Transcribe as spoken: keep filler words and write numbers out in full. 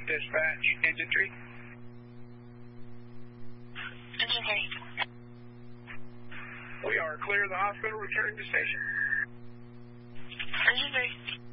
Dispatch, engine three. Engine three. We are clear of the hospital, returning to station. Engine three.